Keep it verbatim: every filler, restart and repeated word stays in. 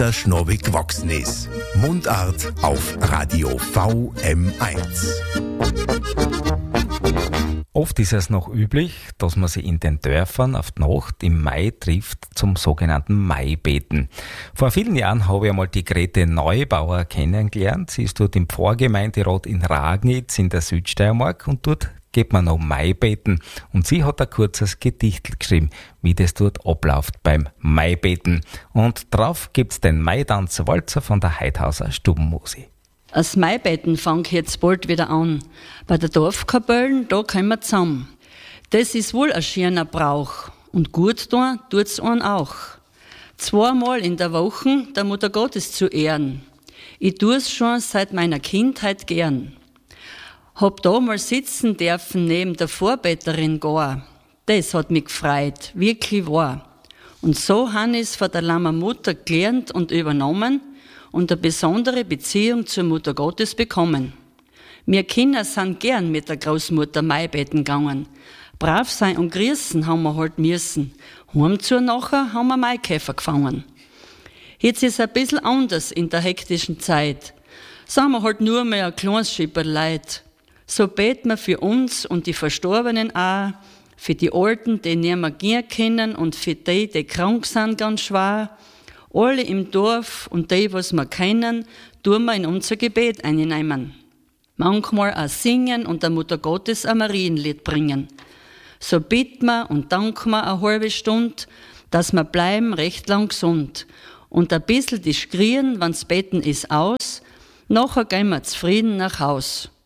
der Schnabel gewachsen ist. Mundart auf Radio V M eins. Oft ist es noch üblich, dass man sich in den Dörfern auf die Nacht im Mai trifft zum sogenannten Maibeten. Vor vielen Jahren habe ich einmal die Grete Neubauer kennengelernt. Sie ist dort im Pfarrgemeinderat in Ragnitz in der Südsteiermark und dort geht man noch Maibeten. Und sie hat ein kurzes Gedicht geschrieben, wie das dort abläuft beim Maibeten. Und drauf gibt's den Maitanz-Walzer von der Heidhauser Stubenmusik. Das Maibeten fängt jetzt bald wieder an. Bei der Dorfkapellen, da kommen wir zusammen. Das ist wohl ein schöner Brauch. Und gut tun tut's einen auch. Zweimal in der Woche der Mutter Gottes zu ehren. Ich tu's schon seit meiner Kindheit gern. Hab da mal sitzen dürfen neben der Vorbeterin gar. Das hat mich gefreut, wirklich wahr. Und so han ich's von der Lammer Mutter gelernt und übernommen und eine besondere Beziehung zur Mutter Gottes bekommen. Wir Kinder sind gern mit der Großmutter Maibeten gegangen. Brav sein und grüßen haben wir halt müssen. Heimzu nachher haben wir Maikäfer gefangen. Jetzt ist es ein bisschen anders in der hektischen Zeit. Sind wir halt nur mehr ein kleines Schipperl Leid. So beten wir für uns und die Verstorbenen auch, für die Alten, die nicht mehr gehen können und für die, die krank sind, ganz schwer. Alle im Dorf und die, was wir kennen, tun wir in unser Gebet einnehmen. Manchmal auch singen und der Mutter Gottes ein Marienlied bringen. So bitten wir und danken wir eine halbe Stunde, dass wir bleiben recht lang gesund. Und ein bisschen die Skrien, wenn's Beten ist, aus. Nachher gehen wir zufrieden nach Haus.